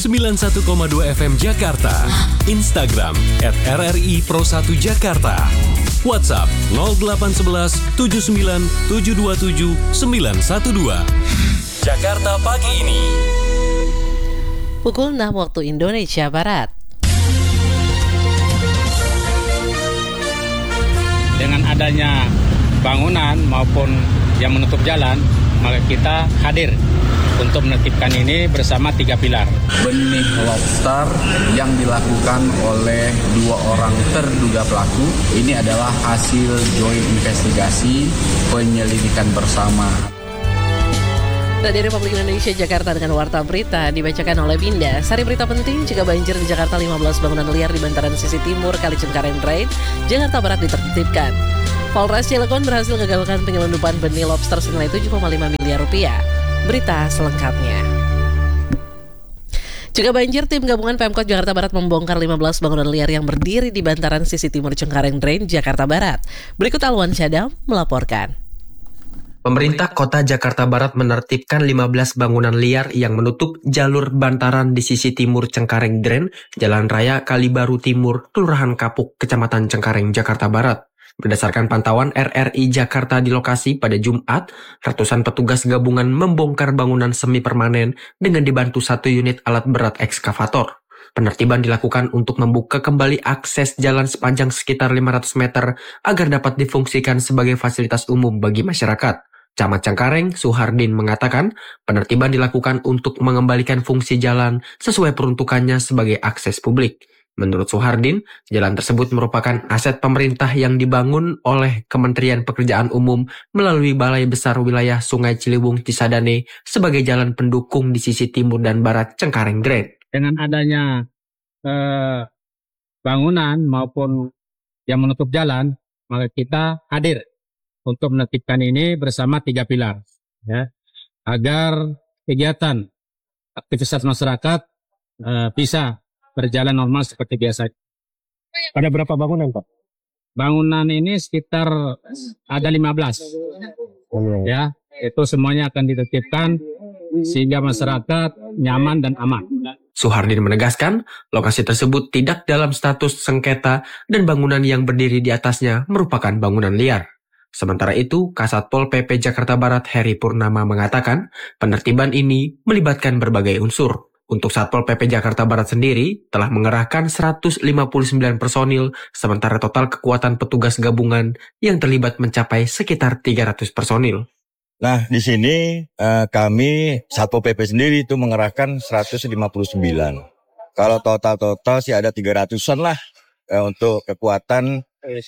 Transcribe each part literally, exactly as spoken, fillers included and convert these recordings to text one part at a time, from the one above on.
sembilan puluh satu koma dua F M Jakarta. Instagram at R R I Pro satu Jakarta. WhatsApp nol delapan satu satu tujuh sembilan tujuh dua tujuh sembilan satu dua. Jakarta pagi ini. Pukul enam waktu Indonesia Barat. Dengan adanya bangunan maupun yang menutup jalan, maka kita hadir untuk menertibkan ini bersama tiga pilar. Benih lobster yang dilakukan oleh dua orang terduga pelaku ini adalah hasil joint investigasi penyelidikan bersama. Radio Republik Indonesia Jakarta dengan Warta Berita dibacakan oleh Binda. Sari berita penting, jika banjir di Jakarta lima belas bangunan liar di bantaran sisi timur Kali Cengkareng Drain, Jakarta Barat ditertibkan. Polres Cilegon berhasil gagalkan penyelundupan benih lobster senilai tujuh koma lima miliar rupiah. Berita selengkapnya. Jika banjir, tim gabungan Pemkot Jakarta Barat membongkar lima belas bangunan liar yang berdiri di bantaran sisi timur Cengkareng Drain, Jakarta Barat. Berikut Alwan Syadam melaporkan. Pemerintah Kota Jakarta Barat menertibkan lima belas bangunan liar yang menutup jalur bantaran di sisi timur Cengkareng Drain, Jalan Raya Kalibaru Timur, Kelurahan Kapuk, Kecamatan Cengkareng, Jakarta Barat. Berdasarkan pantauan R R I Jakarta di lokasi pada Jumat, ratusan petugas gabungan membongkar bangunan semi permanen dengan dibantu satu unit alat berat ekskavator. Penertiban dilakukan untuk membuka kembali akses jalan sepanjang sekitar lima ratus meter agar dapat difungsikan sebagai fasilitas umum bagi masyarakat. Camat Cengkareng, Suhardin mengatakan, penertiban dilakukan untuk mengembalikan fungsi jalan sesuai peruntukannya sebagai akses publik. Menurut Suhardin, jalan tersebut merupakan aset pemerintah yang dibangun oleh Kementerian Pekerjaan Umum melalui Balai Besar Wilayah Sungai Ciliwung Cisadane sebagai jalan pendukung di sisi timur dan barat Cengkareng Drain. Dengan adanya eh, bangunan maupun yang menutup jalan, maka kita hadir untuk menertibkan ini bersama tiga pilar, ya, agar kegiatan aktivitas masyarakat uh, bisa berjalan normal seperti biasa. Ada berapa bangunan, Pak? Bangunan ini sekitar ada lima belas, ya, itu semuanya akan ditertibkan sehingga masyarakat nyaman dan aman. Suhardin menegaskan, lokasi tersebut tidak dalam status sengketa dan bangunan yang berdiri di atasnya merupakan bangunan liar. Sementara itu, Kasatpol P P Jakarta Barat Heri Purnama mengatakan, penertiban ini melibatkan berbagai unsur. Untuk Satpol P P Jakarta Barat sendiri telah mengerahkan seratus lima puluh sembilan personil, sementara total kekuatan petugas gabungan yang terlibat mencapai sekitar tiga ratus personil. Nah, di sini eh, kami Satpol P P sendiri itu mengerahkan seratus lima puluh sembilan. Kalau total-total sih ada tiga ratusan lah eh, untuk kekuatan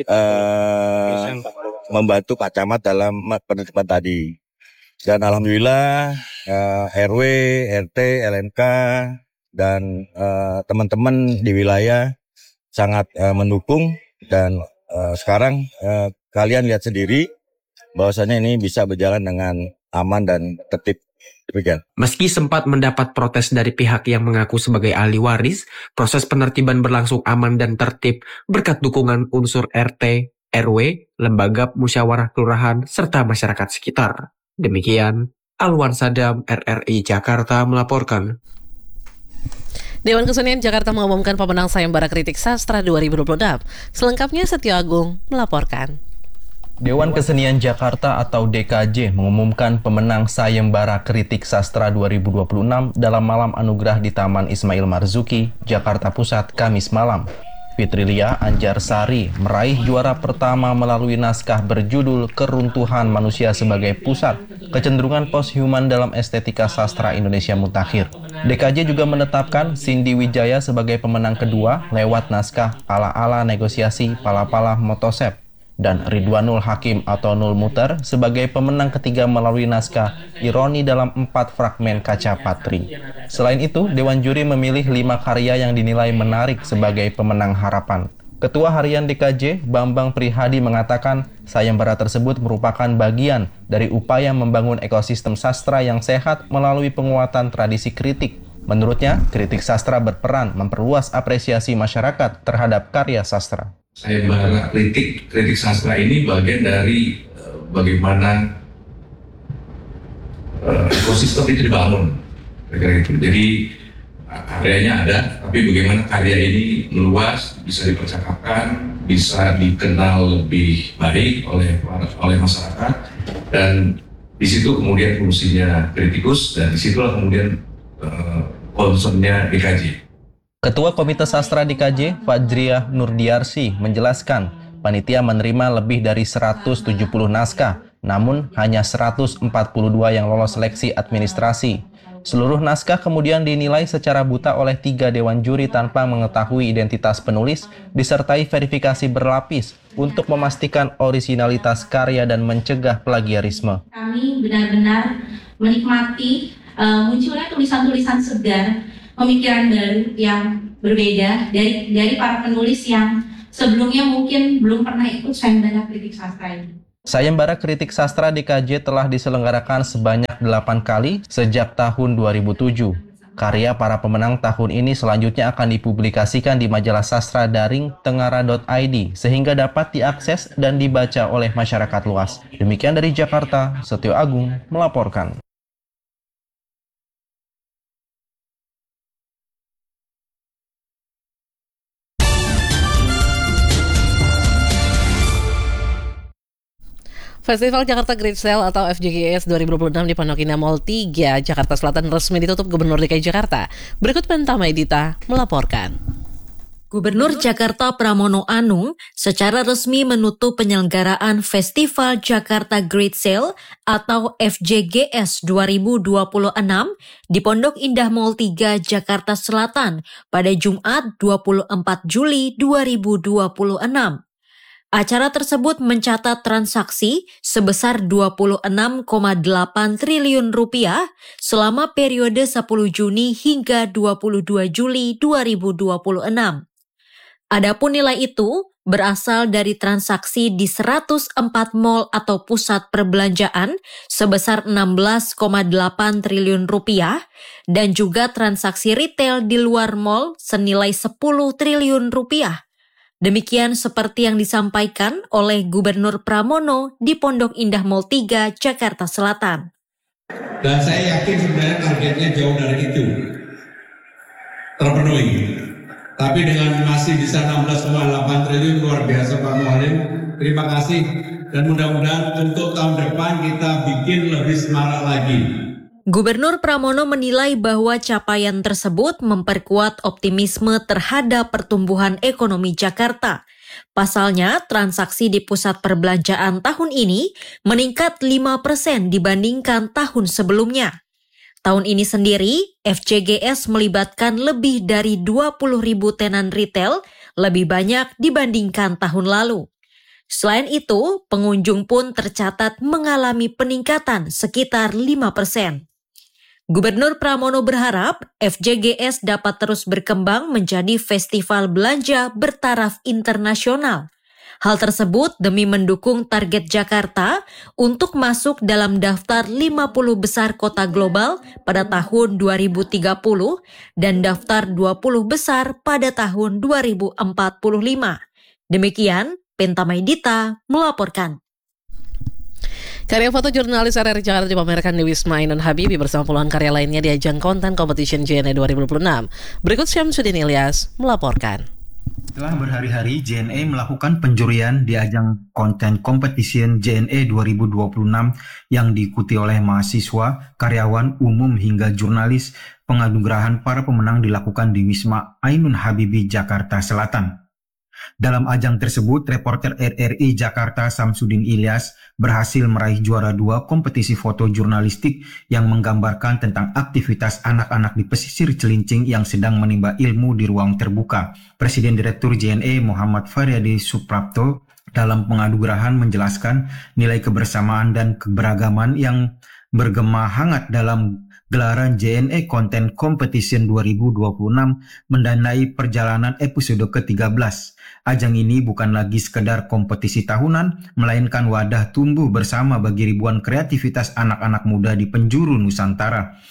eh, membantu Pak Camat dalam penertiban tadi. Dan alhamdulillah uh, R W, R T, L N K dan uh, teman-teman di wilayah sangat uh, mendukung dan uh, sekarang uh, kalian lihat sendiri bahwasanya ini bisa berjalan dengan aman dan tertib. Demikian. Meski sempat mendapat protes dari pihak yang mengaku sebagai ahli waris, proses penertiban berlangsung aman dan tertib berkat dukungan unsur R T, R W, lembaga musyawarah kelurahan, serta masyarakat sekitar. Demikian, Alwan Sadam, R R I Jakarta melaporkan. Dewan Kesenian Jakarta mengumumkan pemenang Sayembara Kritik Sastra dua ribu dua puluh enam. Selengkapnya Setio Agung melaporkan. Dewan Kesenian Jakarta atau D K J mengumumkan pemenang Sayembara Kritik Sastra dua ribu dua puluh enam dalam malam anugerah di Taman Ismail Marzuki, Jakarta Pusat, Kamis malam. Fitrilia Anjarsari meraih juara pertama melalui naskah berjudul Keruntuhan Manusia sebagai Pusat, kecenderungan posthuman dalam estetika sastra Indonesia mutakhir. D K J juga menetapkan Cindy Wijaya sebagai pemenang kedua lewat naskah Ala-ala Negosiasi Pala-pala Motosep, dan Ridwanul Hakim atau Nul Muter sebagai pemenang ketiga melalui naskah Ironi dalam empat fragmen Kaca Patri. Selain itu, Dewan Juri memilih lima karya yang dinilai menarik sebagai pemenang harapan. Ketua Harian D K J, Bambang Prihadi mengatakan sayembara tersebut merupakan bagian dari upaya membangun ekosistem sastra yang sehat melalui penguatan tradisi kritik. Menurutnya, kritik sastra berperan memperluas apresiasi masyarakat terhadap karya sastra. Sayembara kritik kritik sastra ini bagian dari uh, bagaimana uh, ekosistem itu dibangun. Jadi karyanya ada, tapi bagaimana karya ini meluas, bisa dipercakapkan, bisa dikenal lebih baik oleh oleh masyarakat, dan di situ kemudian fungsinya kritikus, dan disitulah kemudian uh, concernnya D K J. Ketua Komite Sastra D K J, Fajriah Nurdiarsi, menjelaskan panitia menerima lebih dari seratus tujuh puluh naskah, namun hanya seratus empat puluh dua yang lolos seleksi administrasi. Seluruh naskah kemudian dinilai secara buta oleh tiga dewan juri tanpa mengetahui identitas penulis, disertai verifikasi berlapis untuk memastikan orisinalitas karya dan mencegah plagiarisme. Kami benar-benar menikmati uh, munculnya tulisan-tulisan segar, pemikiran baru yang berbeda dari dari para penulis yang sebelumnya mungkin belum pernah ikut sayembara kritik sastra ini. Sayembara Kritik Sastra D K J telah diselenggarakan sebanyak delapan kali sejak tahun dua ribu tujuh. Karya para pemenang tahun ini selanjutnya akan dipublikasikan di majalah sastra daring tengara dot i d sehingga dapat diakses dan dibaca oleh masyarakat luas. Demikian dari Jakarta, Setio Agung melaporkan. Festival Jakarta Great Sale atau F J G S dua ribu dua puluh enam di Pondok Indah Mall tiga, Jakarta Selatan resmi ditutup Gubernur D K I Jakarta. Berikut Pentama Edita melaporkan. Gubernur Jakarta Pramono Anung secara resmi menutup penyelenggaraan Festival Jakarta Great Sale atau F J G S dua ribu dua puluh enam di Pondok Indah Mall tiga, Jakarta Selatan pada Jumat dua puluh empat Juli dua ribu dua puluh enam. Acara tersebut mencatat transaksi sebesar dua puluh enam koma delapan triliun rupiah selama periode sepuluh Juni hingga dua puluh dua Juli dua ribu dua puluh enam. Adapun nilai itu berasal dari transaksi di seratus empat mal atau pusat perbelanjaan sebesar enam belas koma delapan triliun rupiah dan juga transaksi retail di luar mal senilai sepuluh triliun rupiah. Demikian seperti yang disampaikan oleh Gubernur Pramono di Pondok Indah Mall tiga, Jakarta Selatan. Dan saya yakin sebenarnya targetnya jauh dari itu terpenuhi. Tapi dengan masih bisa enam belas koma delapan triliun luar biasa Pak Muhalim. Terima kasih dan mudah-mudahan untuk tahun depan kita bikin lebih semarak lagi. Gubernur Pramono menilai bahwa capaian tersebut memperkuat optimisme terhadap pertumbuhan ekonomi Jakarta. Pasalnya, transaksi di pusat perbelanjaan tahun ini meningkat lima persen dibandingkan tahun sebelumnya. Tahun ini sendiri, F J G S melibatkan lebih dari dua puluh ribu tenan retail, lebih banyak dibandingkan tahun lalu. Selain itu, pengunjung pun tercatat mengalami peningkatan sekitar lima persen. Gubernur Pramono berharap F J G S dapat terus berkembang menjadi festival belanja bertaraf internasional. Hal tersebut demi mendukung target Jakarta untuk masuk dalam daftar lima puluh besar kota global pada tahun dua ribu tiga puluh dan daftar dua puluh besar pada tahun dua ribu empat puluh lima. Demikian, Pentama Edita melaporkan. Karya foto jurnalis R R I Jakarta dipamerkan di Wisma Ainun Habibie bersama puluhan karya lainnya di ajang konten Competition J N E dua ribu dua puluh enam. Berikut Syamsuddin Ilyas melaporkan. Setelah berhari-hari J N E melakukan penjurian di ajang konten Competition J N E dua ribu dua puluh enam yang diikuti oleh mahasiswa, karyawan umum hingga jurnalis, penganugerahan para pemenang dilakukan di Wisma Ainun Habibie, Jakarta Selatan. Dalam ajang tersebut, reporter R R I Jakarta Syamsuddin Ilyas berhasil meraih juara dua kompetisi foto jurnalistik yang menggambarkan tentang aktivitas anak-anak di pesisir Cilincing yang sedang menimba ilmu di ruang terbuka. Presiden Direktur J N E Muhammad Faryadi Suprapto dalam penganugerahan menjelaskan nilai kebersamaan dan keberagaman yang bergema hangat dalam gelaran J N E Content Competition dua ribu dua puluh enam mendanai perjalanan episode ke tiga belas. Ajang ini bukan lagi sekedar kompetisi tahunan, melainkan wadah tumbuh bersama bagi ribuan kreativitas anak-anak muda di penjuru Nusantara.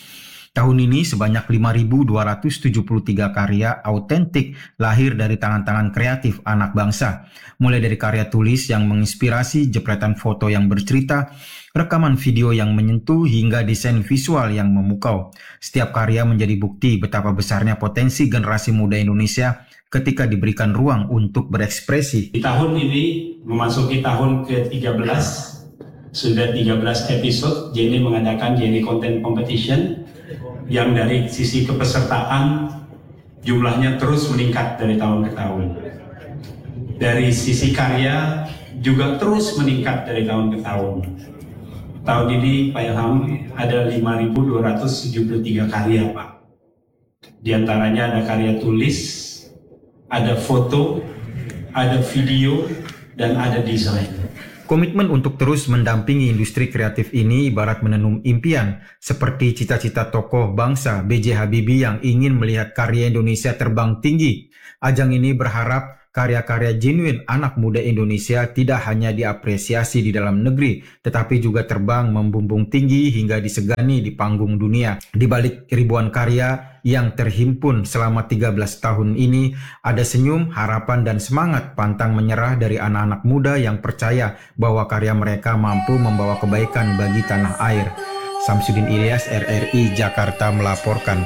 Tahun ini sebanyak lima ribu dua ratus tujuh puluh tiga karya autentik lahir dari tangan-tangan kreatif anak bangsa. Mulai dari karya tulis yang menginspirasi, jepretan foto yang bercerita, rekaman video yang menyentuh, hingga desain visual yang memukau. Setiap karya menjadi bukti betapa besarnya potensi generasi muda Indonesia ketika diberikan ruang untuk berekspresi. Di tahun ini memasuki tahun ke tiga belas, sudah tiga belas episode J N E mengadakan J N E Content Competition yang dari sisi kepesertaan jumlahnya terus meningkat dari tahun ke tahun. Dari sisi karya juga terus meningkat dari tahun ke tahun. Tahun ini Pak Ilham ada lima ribu dua ratus tujuh puluh tiga karya, Pak. Di antaranya ada karya tulis, ada foto, ada video, dan ada desain. Komitmen untuk terus mendampingi industri kreatif ini ibarat menenun impian, seperti cita-cita tokoh bangsa B J Habibie yang ingin melihat karya Indonesia terbang tinggi. Ajang ini berharap karya-karya genuine anak muda Indonesia tidak hanya diapresiasi di dalam negeri, tetapi juga terbang membumbung tinggi hingga disegani di panggung dunia. Di balik ribuan karya yang terhimpun selama tiga belas tahun ini, ada senyum, harapan, dan semangat pantang menyerah dari anak-anak muda yang percaya bahwa karya mereka mampu membawa kebaikan bagi tanah air. Samsudin Ilyas, R R I Jakarta melaporkan.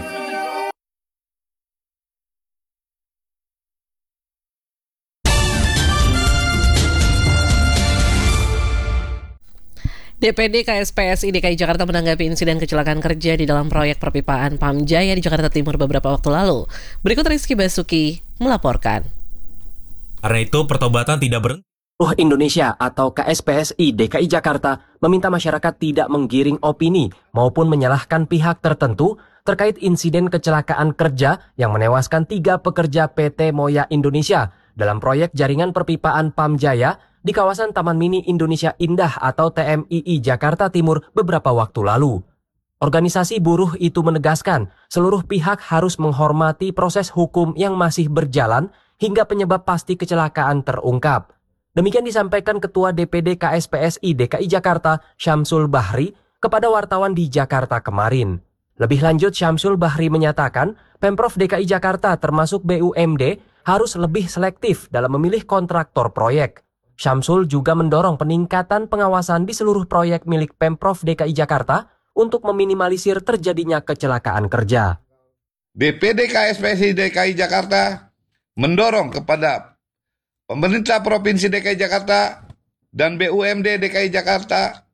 D P D K S P S I D K I Jakarta menanggapi insiden kecelakaan kerja di dalam proyek perpipaan Pamjaya di Jakarta Timur beberapa waktu lalu. Berikut Rizky Basuki melaporkan. Karena itu pertobatan tidak berhenti. Buruh Indonesia atau K S P S I D K I Jakarta meminta masyarakat tidak menggiring opini maupun menyalahkan pihak tertentu terkait insiden kecelakaan kerja yang menewaskan tiga pekerja P T Moya Indonesia dalam proyek jaringan perpipaan Pamjaya di kawasan Taman Mini Indonesia Indah atau T M I I Jakarta Timur beberapa waktu lalu. Organisasi buruh itu menegaskan seluruh pihak harus menghormati proses hukum yang masih berjalan hingga penyebab pasti kecelakaan terungkap. Demikian disampaikan Ketua D P D K S P S I D K I Jakarta Syamsul Bahri kepada wartawan di Jakarta kemarin. Lebih lanjut, Syamsul Bahri menyatakan Pemprov D K I Jakarta termasuk B U M D harus lebih selektif dalam memilih kontraktor proyek. Syamsul juga mendorong peningkatan pengawasan di seluruh proyek milik Pemprov D K I Jakarta untuk meminimalisir terjadinya kecelakaan kerja. D P D K S P S I D K I Jakarta mendorong kepada pemerintah Provinsi D K I Jakarta dan B U M D D K I Jakarta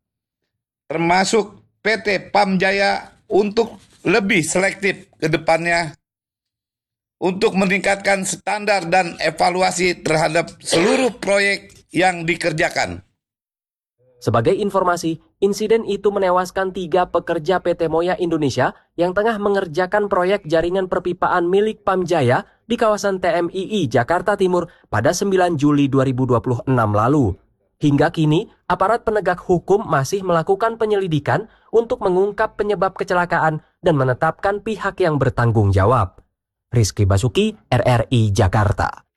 termasuk P T Pamjaya untuk lebih selektif ke depannya untuk meningkatkan standar dan evaluasi terhadap seluruh proyek yang dikerjakan. Sebagai informasi, insiden itu menewaskan tiga pekerja P T Moya Indonesia yang tengah mengerjakan proyek jaringan perpipaan milik Pamjaya di kawasan T M I I Jakarta Timur pada sembilan Juli dua ribu dua puluh enam lalu. Hingga kini, aparat penegak hukum masih melakukan penyelidikan untuk mengungkap penyebab kecelakaan dan menetapkan pihak yang bertanggung jawab. Rizky Basuki, R R I Jakarta.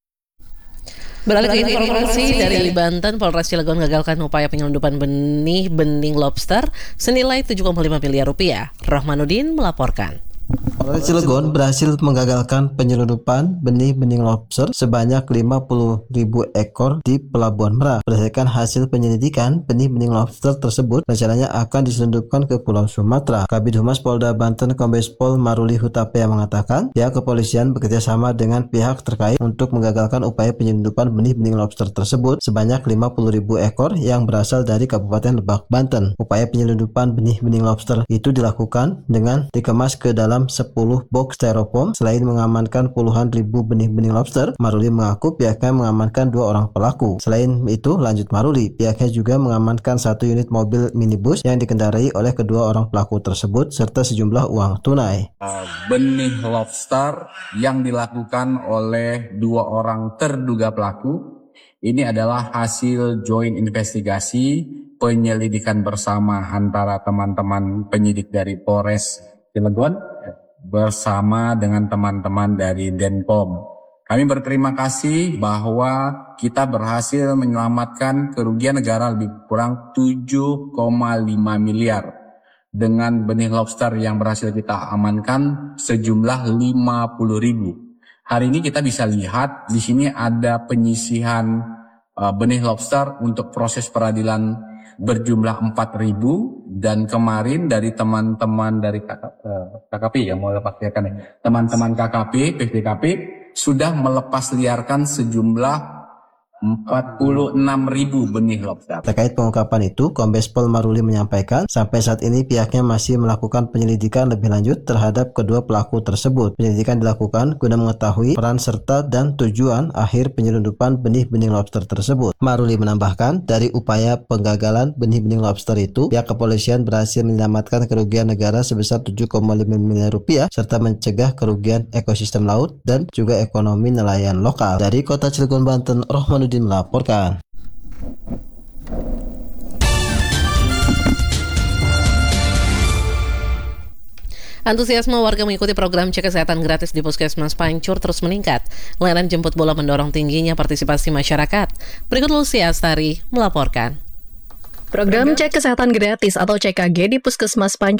Beralih ke informasi dari Banten, Polres Cilegon gagalkan upaya penyelundupan benih bening lobster senilai tujuh koma lima miliar rupiah. Rahmanuddin melaporkan. Polres Cilegon berhasil menggagalkan penyelundupan benih bening lobster sebanyak lima puluh ribu ekor di Pelabuhan Merak. Berdasarkan hasil penyelidikan, benih bening lobster tersebut rencananya akan diselundupkan ke Pulau Sumatera. Kabid Humas Polda Banten Kombes Pol Maruli Hutapea mengatakan pihak kepolisian bekerja sama dengan pihak terkait untuk menggagalkan upaya penyelundupan benih bening lobster tersebut sebanyak lima puluh ribu ekor yang berasal dari Kabupaten Lebak, Banten. Upaya penyelundupan benih bening lobster itu dilakukan dengan dikemas ke dalam sepuluh box styrofoam. Selain mengamankan puluhan ribu benih-benih lobster, Maruli mengaku pihaknya mengamankan dua orang pelaku. Selain itu, lanjut Maruli, pihaknya juga mengamankan satu unit mobil minibus yang dikendarai oleh kedua orang pelaku tersebut serta sejumlah uang tunai. Benih lobster yang dilakukan oleh dua orang terduga pelaku ini adalah hasil joint investigasi penyelidikan bersama antara teman-teman penyidik dari Polres Cilegon bersama dengan teman-teman dari Denpom. Kami berterima kasih bahwa kita berhasil menyelamatkan kerugian negara lebih kurang tujuh koma lima miliar dengan benih lobster yang berhasil kita amankan sejumlah lima puluh ribu. Hari ini kita bisa lihat di sini ada penyisihan uh, benih lobster untuk proses peradilan berjumlah empat ribu, dan kemarin dari teman-teman dari K K P yang mau lepas liarkan ya, teman-teman K K P, P P K P sudah melepas liarkan sejumlah empat puluh enam ribu benih lobster. Terkait pengungkapan itu, Kombes Pol Maruli menyampaikan sampai saat ini pihaknya masih melakukan penyelidikan lebih lanjut terhadap kedua pelaku tersebut. Penyelidikan dilakukan guna mengetahui peran serta dan tujuan akhir penyelundupan benih-benih lobster tersebut. Maruli menambahkan, dari upaya penggagalan benih-benih lobster itu, pihak kepolisian berhasil menyelamatkan kerugian negara sebesar tujuh koma lima miliar rupiah serta mencegah kerugian ekosistem laut dan juga ekonomi nelayan lokal. Dari Kota Cilegon, Banten, Rohmanuddin melaporkan. Antusiasme warga mengikuti program cek kesehatan gratis di Puskesmas Pancur terus meningkat. Layanan jemput bola mendorong tingginya partisipasi masyarakat. Berikut Lucia Astari melaporkan. Program cek kesehatan gratis atau C K G di Puskesmas Pancur